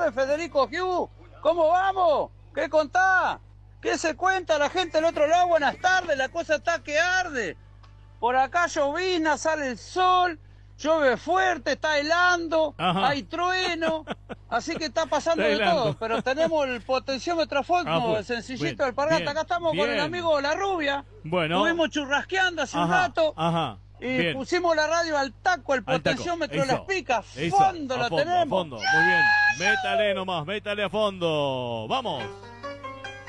tardes, Federico Hugh. ¿Cómo vamos? ¿Qué contás? ¿Qué se cuenta la gente del otro lado? Buenas tardes, la cosa está que arde. Por acá llovizna, sale el sol, llueve fuerte, está helando, hay trueno, así que está pasando de todo. Pero tenemos el potenciómetro a fondo, sencillito del Alpargata. Acá estamos con el amigo La Rubia. Bueno. Estuvimos churrasqueando hace un rato. Y pusimos la radio al taco, el potenciómetro de las picas. Fondo lo tenemos. A fondo, muy bien. Métale nomás, métale a fondo. ¡Vamos!